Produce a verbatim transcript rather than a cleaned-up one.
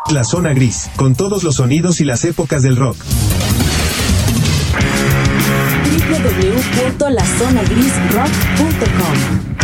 La Zona Gris, con todos los sonidos y las épocas del rock. doble u doble u doble u punto la zona gris rock punto com